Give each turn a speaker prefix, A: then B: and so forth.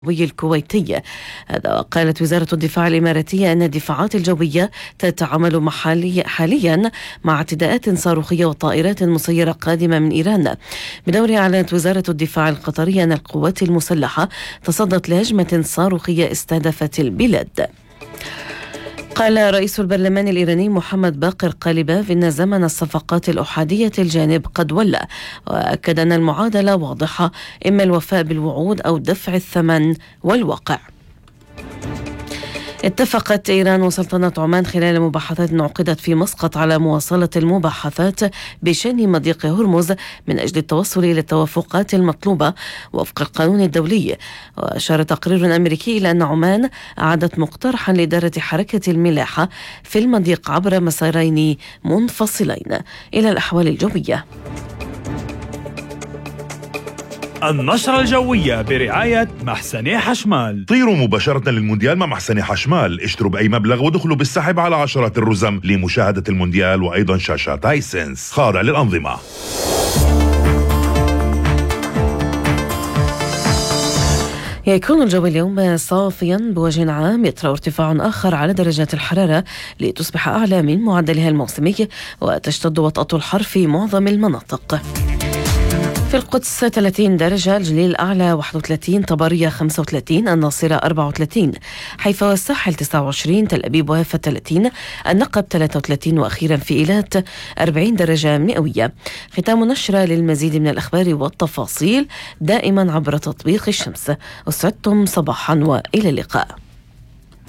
A: الكويتي. هذا وقالت وزارة الدفاع الإماراتية أن الدفاعات الجوية تتعامل حاليا مع اعتداءات صاروخية وطائرات مسيرة قادمة من إيران. بدورها أعلنت وزارة الدفاع القطرية أن القوات المسلحة تصدت لهجمة صاروخية استهدفت البلاد. قال رئيس البرلمان الإيراني محمد باقر قالباف إن زمن الصفقات الأحادية الجانب قد ولى، وأكد أن المعادلة واضحة، إما الوفاء بالوعود أو دفع الثمن والواقع. اتفقت إيران وسلطنة عمان خلال مباحثات عقدت في مسقط على مواصلة المباحثات بشأن مضيق هرمز من أجل التوصل إلى التوافقات المطلوبة وفق القانون الدولي. وأشار تقرير أمريكي إلى أن عمان أعدت مقترحا لإدارة حركة الملاحة في المضيق عبر مسارين منفصلين. إلى الأحوال الجوية.
B: النشرة الجوية برعاية محسن حشمال.
C: طيروا مباشرة للمونديال مع محسن حشمال، اشتروا بأي مبلغ ودخلوا بالسحب على عشرات الرزم لمشاهدة المونديال وأيضا شاشات هايسنس خاضع للأنظمة.
A: يكون الجو اليوم صافيا بوجه عام، يطرأ ارتفاع آخر على درجات الحرارة لتصبح أعلى من معدلها الموسمي، وتشتد وطأة الحر في معظم المناطق. في القدس 30 درجة، الجليل الأعلى 31، طبرية 35، الناصرة 34، حيفا والساحل 29، تل أبيب وهيفا 30، النقب 33، وأخيرا في إيلات 40 درجة مئوية. ختام النشرة. للمزيد من الأخبار والتفاصيل دائما عبر تطبيق الشمس. أسعدتم صباحا وإلى اللقاء.